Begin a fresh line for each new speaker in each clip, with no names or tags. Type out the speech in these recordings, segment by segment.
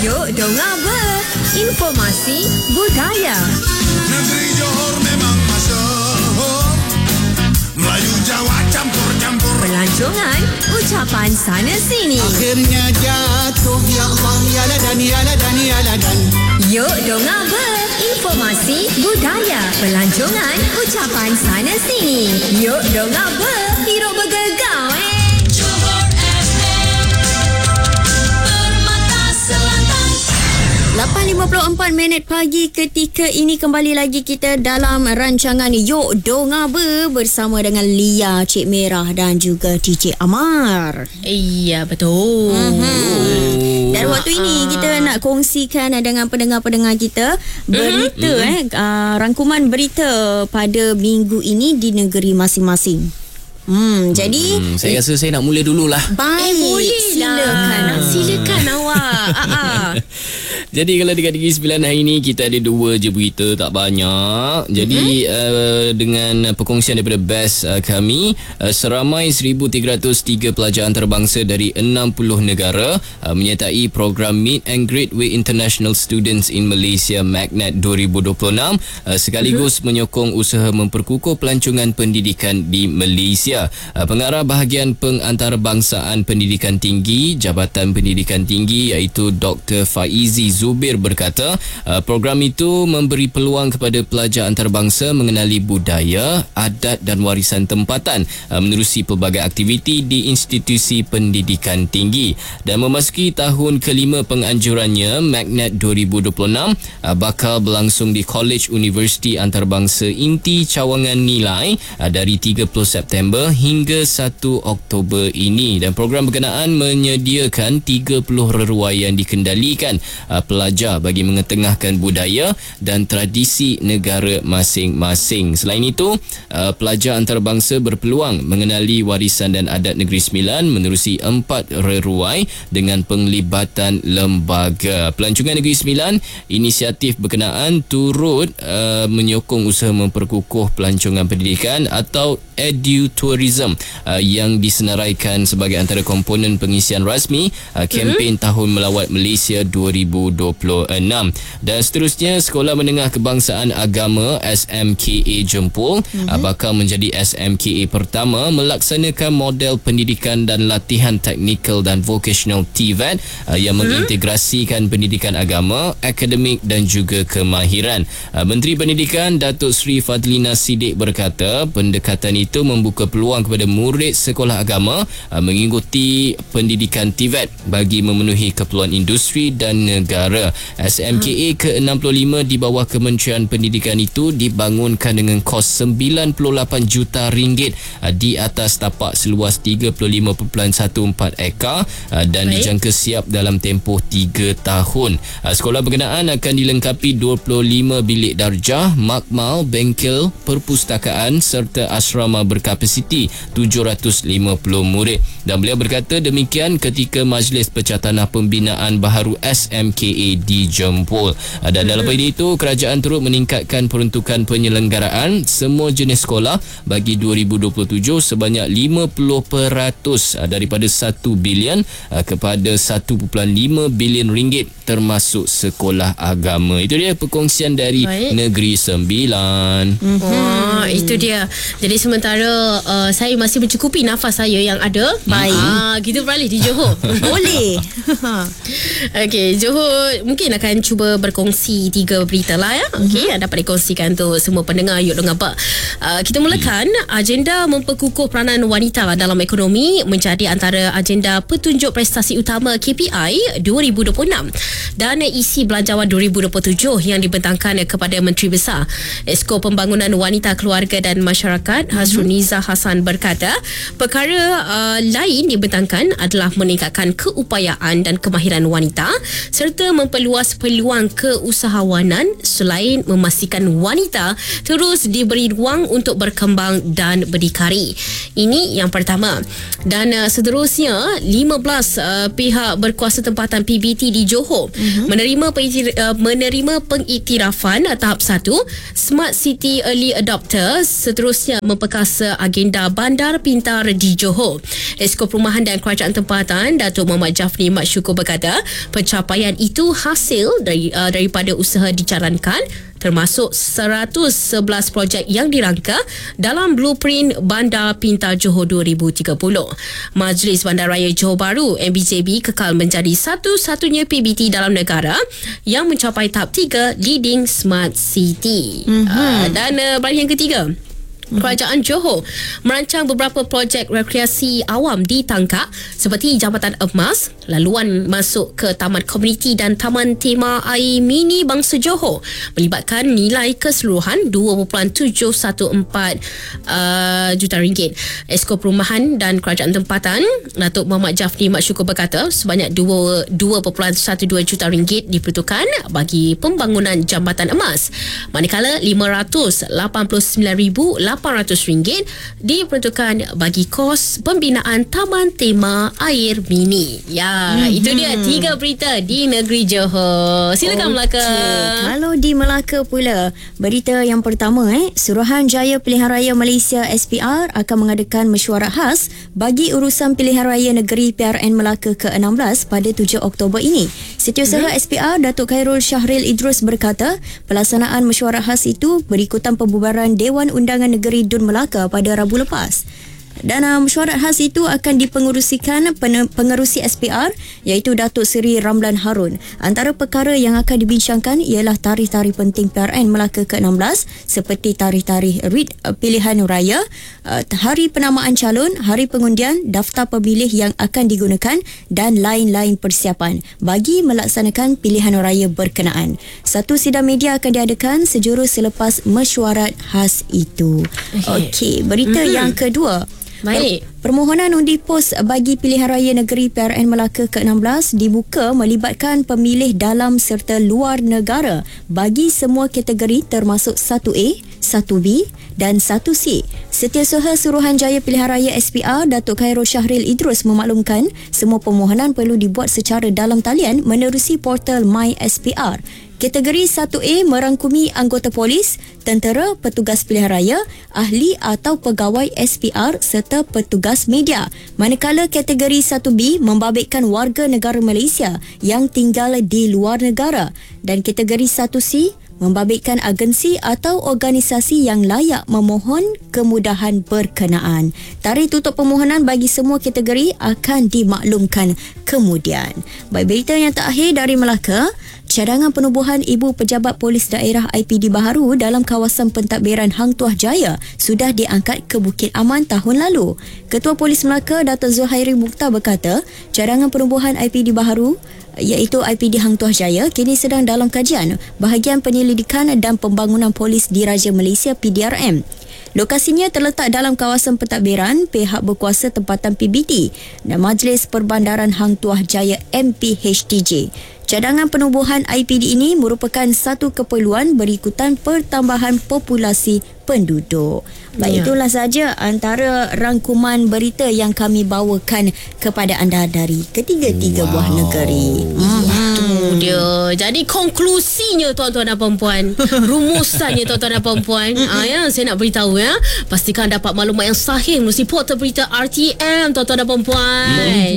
Yuk dengar informasi budaya.
Negeri Johor memang masyhur, Melayu Jawa campur-campur.
Pelancongan, ucapan sana sini.
Akhirnya jatuh, ya Allah, ya ladan, ya ladan, ya ladan.
Yuk dengar informasi budaya. Pelancongan, ucapan sana sini. Yuk dengar hidup bergegau 8.54 minit pagi ketika ini kembali lagi kita dalam rancangan Yuk Dengar bersama dengan Lia, Cik Merah dan juga DJ Amar.
Iya, betul.
Dan waktu ini kita nak kongsikan dengan pendengar-pendengar kita berita rangkuman berita pada minggu ini di negeri masing-masing. Jadi
saya rasa saya nak mula dululah.
Baik,
Boleh
silakan.
Silakan awak.
Jadi kalau dekat Negeri Sembilan hari ini kita ada 2 je berita, tak banyak. Jadi dengan perkongsian daripada BES kami, seramai 1,303 pelajar antarabangsa dari 60 negara menyertai program Meet and Greet with International Students in Malaysia Magnet 2026 sekaligus menyokong usaha memperkukuh pelancongan pendidikan di Malaysia. Pengarah bahagian pengantarbangsaan pendidikan tinggi Jabatan Pendidikan Tinggi iaitu Dr. Faizi Zubir berkata program itu memberi peluang kepada pelajar antarabangsa mengenali budaya, adat dan warisan tempatan menerusi pelbagai aktiviti di institusi pendidikan tinggi. Dan memasuki tahun kelima penganjurannya, Magnet 2026 bakal berlangsung di College University Antarabangsa Inti Cawangan Nilai dari 30 September hingga 1 Oktober ini. Dan program berkenaan menyediakan 30 reruai yang dikendalikan pelajar bagi mengetengahkan budaya dan tradisi negara masing-masing. Selain itu, pelajar antarabangsa berpeluang mengenali warisan dan adat Negeri Sembilan menerusi 4 reruai dengan penglibatan lembaga. Pelancongan Negeri Sembilan, inisiatif berkenaan turut menyokong usaha memperkukuh pelancongan pendidikan atau edutourism yang disenaraikan sebagai antara komponen pengisian rasmi kempen Tahun Melawat Malaysia 2026. Dan seterusnya, Sekolah Menengah Kebangsaan Agama SMKA Jempol bakal menjadi SMKA pertama melaksanakan model pendidikan dan latihan teknikal dan vocational TVET yang mengintegrasikan pendidikan agama, akademik dan juga kemahiran. Menteri Pendidikan Datuk Seri Fadlina Siddiq berkata pendekatan itu membuka peluang kepada murid sekolah agama mengikuti pendidikan TVET bagi memenuhi keperluan industri dan negara. SMKA ke-65 di bawah Kementerian Pendidikan itu dibangunkan dengan kos RM98 juta di atas tapak seluas 35.14 ekar dan dijangka siap dalam tempoh 3 tahun. Sekolah berkenaan akan dilengkapi 25 bilik darjah, makmal, bengkel, perpustakaan serta asrama berkapasiti 750 murid. Dan beliau berkata demikian ketika Majlis Pecatanah Pembinaan Baharu SMKA di Jempol. Dan dalam pada itu, kerajaan turut meningkatkan peruntukan penyelenggaraan semua jenis sekolah bagi 2027 sebanyak 50% daripada 1 bilion kepada 1.5 bilion ringgit termasuk sekolah agama. Itu dia perkongsian dari Negeri Sembilan.
Itu dia. Jadi sementara saya masih mencukupi nafas saya yang ada.
Baik.
Kita beralih di Johor.
Boleh.
Okey, Johor mungkin akan cuba berkongsi 3 berita lah ya. Okey, dapat dikongsikan untuk semua pendengar Yuk Dengar Pak. Kita mulakan agenda memperkukuh peranan wanita dalam ekonomi menjadi antara agenda petunjuk prestasi utama KPI 2026 dan isi Belanjawan 2027 yang dibentangkan kepada Menteri Besar Esko Pembangunan Wanita, Keluarga dan Masyarakat Hasruniza Hassan berkata perkara lain dibentangkan adalah meningkatkan keupayaan dan kemahiran wanita serta memperluas peluang keusahawanan selain memastikan wanita terus diberi ruang untuk berkembang dan berdikari. Ini yang pertama. Dan seterusnya 15 pihak berkuasa tempatan PBT di Johor menerima pengiktirafan tahap 1 Smart City Early Adopter. Seterusnya memperkasa agenda Bandar Pintar di Johor. Esko Perumahan dan Kerajaan Tempatan Datuk Muhammad Jafni Mat Syukur berkata pencapaian itu itu hasil daripada usaha dijalankan, termasuk 111 projek yang dirangka dalam Blueprint Bandar Pintar Johor 2030. Majlis Bandaraya Johor Bahru MBJB kekal menjadi satu-satunya PBT dalam negara yang mencapai tahap 3 Leading Smart City. Dan bahagian ketiga, Kerajaan Johor merancang beberapa projek rekreasi awam di Tangkak seperti Jambatan Emas, laluan masuk ke Taman Komuniti dan Taman Tema Air Mini Bangsa Johor melibatkan nilai keseluruhan 2.714 juta ringgit. Esko Perumahan dan Kerajaan Tempatan Datuk Muhammad Jafri Mat Syukur berkata sebanyak 2.12 juta ringgit diperuntukkan bagi pembangunan Jambatan Emas, manakala 589,800 ringgit diperuntukkan bagi kos pembinaan Taman Tema Air Mini. Ya, itu dia 3 berita di negeri Johor. Silakan Melaka.
Kalau di Melaka pula, berita yang pertama, Suruhanjaya Pilihan Raya Malaysia SPR akan mengadakan mesyuarat khas bagi urusan Pilihan Raya Negeri PRN Melaka ke-16 pada 7 Oktober ini. Setiausaha SPR Datuk Khairul Syahril Idrus berkata, pelaksanaan mesyuarat khas itu berikutan pembubaran Dewan Undangan Negeri Dun Melaka pada Rabu lepas. Dan mesyuarat khas itu akan dipengerusikan pengerusi SPR iaitu Datuk Seri Ramlan Harun. Antara perkara yang akan dibincangkan ialah tarikh-tarikh penting PRN Melaka ke-16 seperti tarikh-tarikh RIT Pilihan Raya, hari penamaan calon, hari pengundian, daftar pemilih yang akan digunakan dan lain-lain persiapan bagi melaksanakan pilihan raya berkenaan. Satu sidang media akan diadakan sejurus selepas mesyuarat khas itu. Okey, berita yang kedua.
Baik.
Permohonan undi pos bagi Pilihan Raya Negeri PRN Melaka ke-16 dibuka melibatkan pemilih dalam serta luar negara bagi semua kategori termasuk 1A, 1B dan 1C. Setiausaha Suruhanjaya Pilihan Raya SPR Datuk Khairul Syahril Idrus memaklumkan semua permohonan perlu dibuat secara dalam talian menerusi portal MySPR. Kategori 1A merangkumi anggota polis, tentera, petugas pilihan raya, ahli atau pegawai SPR serta petugas media. Manakala kategori 1B membabitkan warga negara Malaysia yang tinggal di luar negara dan kategori 1C membabitkan agensi atau organisasi yang layak memohon kemudahan berkenaan. Tarikh tutup permohonan bagi semua kategori akan dimaklumkan kemudian. Baik, berita yang terakhir dari Melaka. Cadangan penubuhan Ibu Pejabat Polis Daerah IPD Baharu dalam kawasan pentadbiran Hang Tuah Jaya sudah diangkat ke Bukit Aman tahun lalu. Ketua Polis Melaka Dato' Zuhairi Mukhtar berkata, cadangan penubuhan IPD Baharu iaitu IPD Hang Tuah Jaya kini sedang dalam kajian Bahagian Penyelidikan dan Pembangunan Polis Diraja Malaysia PDRM. Lokasinya terletak dalam kawasan pentadbiran pihak berkuasa tempatan PBT dan Majlis Perbandaran Hang Tuah Jaya MPHTJ. Cadangan penubuhan IPD ini merupakan satu keperluan berikutan pertambahan populasi penduduk. Baik, itulah saja antara rangkuman berita yang kami bawakan kepada anda dari ketiga-tiga buah negeri.
Itu dia. Jadi konklusinya tuan-tuan dan perempuan, rumusannya tuan-tuan dan perempuan, saya nak beritahu pastikan dapat maklumat yang sahih melalui portal berita RTM tuan-tuan dan perempuan.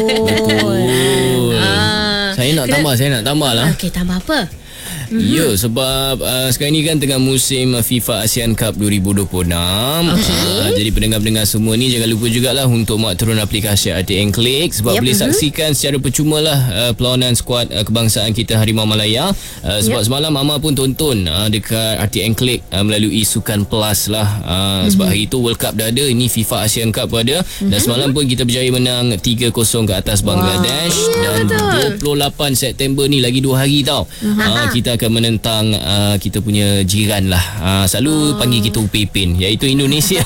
Saya nak tambah lah.
Okey, tambah apa?
Ya, sebab sekarang ni kan tengah musim FIFA ASEAN Cup 2026. Jadi pendengar-pendengar semua ni jangan lupa jugalah untuk mak turun aplikasi RTM Click sebab boleh saksikan secara percuma lah perlawanan skuad kebangsaan kita Harimau Malaya. Sebab semalam Mama pun tonton dekat RTM Click melalui Sukan Plus lah. Sebab hari tu World Cup dah ada, ini FIFA ASEAN Cup pun ada. Dan semalam pun kita berjaya menang 3-0 ke atas Bangladesh. Dan 28 September ni lagi 2 hari tau. Kita akan menentang kita punya jiran lah. Selalu panggil kita Upipin, iaitu Indonesia.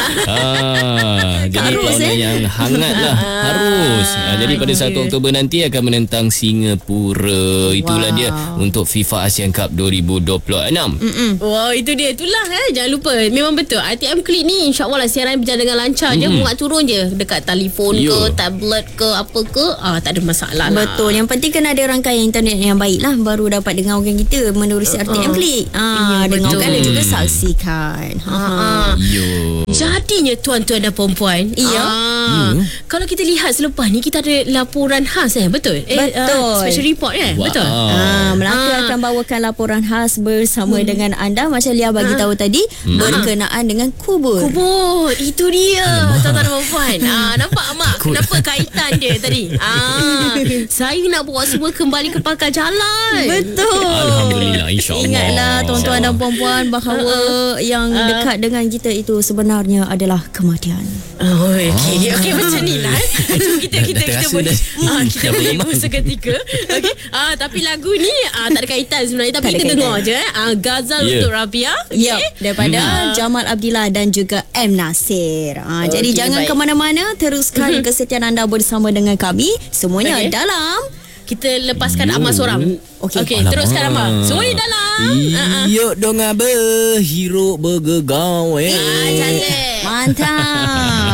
Jadi perlawanan yang hangat lah. Harus. Jadi pada 1 Oktober nanti akan menentang Singapura. Itulah dia untuk FIFA ASEAN Cup 2026.
Wow, itu dia. Itulah jangan lupa. Memang betul. RTM Click ni insya-Allah lah siaran berjalan dengan lancar je. Muat turun je dekat telefon ke, tablet ke, apa ke, tak ada masalah lah.
Betul. Yang penting kena ada rangkaian internet yang baik lah, baru dapat dengar orang kita menerusi RTM Klik. Dengarkan dan juga saksikan.
Yo.
Jadinya tuan-tuan dan perempuan, kalau kita lihat selepas ni kita ada laporan khas betul?
Betul.
Special report kan?
Wow.
Betul.
Melaka akan bawakan laporan khas bersama dengan anda. Macam Lia bagi tahu tadi, berkenaan dengan kubur.
Kubur, itu dia tuan-tuan dan perempuan. Nampak Mak kenapa kaitan dia tadi? Saya nak bawa semua kembali ke pangkal jalan.
Betul.
Alhamdulillah, insya-Allah.
Ingatlah tuan-tuan dan puan-puan bahawa yang dekat dengan kita itu sebenarnya adalah kematian.
Okey macam ni lah. Cuma kita
terasa
boleh
dah.
kita boleh buat seketika. Okey. Tapi lagu ni tak ada kaitan sebenarnya, tapi
Tak ada
kita
kaitan.
dengar je Ghazal untuk Rabia.
Ya, daripada Jamal Abdillah dan juga M Nasir. Jadi jangan
baik.
ke mana-mana, teruskan kesetiaan anda bersama dengan kami. Semuanya
Okey.
dalam
Kita lepaskan Amal seorang. Okey, teruskan Amal. Semuanya dalam.
Yuk dong berhirup bergegau.
Cantik.
mantap.